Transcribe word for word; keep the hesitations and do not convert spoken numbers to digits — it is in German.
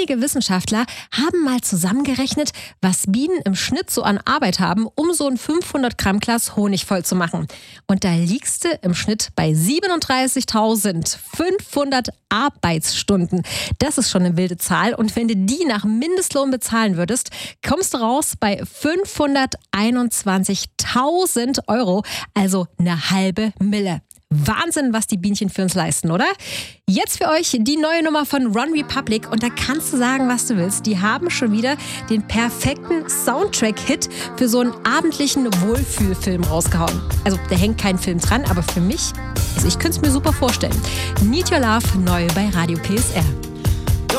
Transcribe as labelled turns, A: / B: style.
A: Einige Wissenschaftler haben mal zusammengerechnet, was Bienen im Schnitt so an Arbeit haben, um so ein fünfhundert Gramm Glas Honig voll zu machen. Und da liegst du im Schnitt bei siebenunddreißigtausendfünfhundert Arbeitsstunden. Das ist schon eine wilde Zahl. Und wenn du die nach Mindestlohn bezahlen würdest, kommst du raus bei fünfhunderteinundzwanzigtausend Euro, also eine halbe Mille. Wahnsinn, was die Bienchen für uns leisten, oder? Jetzt für euch die neue Nummer von One Republic und da kannst du sagen, was du willst. Die haben schon wieder den perfekten Soundtrack-Hit für so einen abendlichen Wohlfühlfilm rausgehauen. Also da hängt kein Film dran, aber für mich, also ich könnte es mir super vorstellen. Need Your Love, neu bei Radio P S R.